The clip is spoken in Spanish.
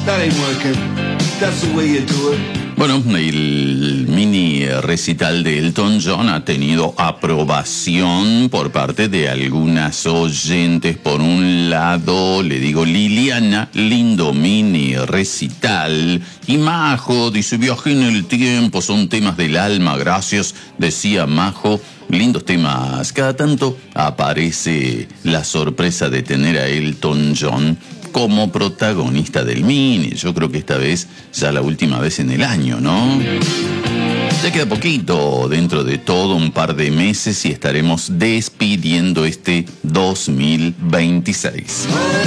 That ain't working. That's the way you do it. Bueno, el mini recital de Elton John ha tenido aprobación por parte de algunas oyentes. Por un lado, le digo, Liliana, lindo mini recital. Y Majo dice, viaje en el tiempo, son temas del alma, gracias, decía Majo. Lindos temas. Cada tanto aparece la sorpresa de tener a Elton John como protagonista del mini. Yo creo que esta vez ya la última vez en el año, ¿no? Ya queda poquito, dentro de todo un par de meses, y estaremos despidiendo este 2026.